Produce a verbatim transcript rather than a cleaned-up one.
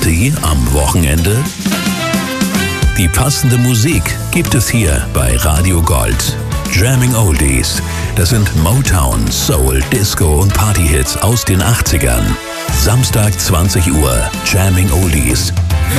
Party am Wochenende? Die passende Musik gibt es hier bei Radio Gold. Jamming Oldies. Das sind Motown, Soul, Disco und Partyhits aus den achtzigern. Samstag zwanzig Uhr. Jamming Oldies.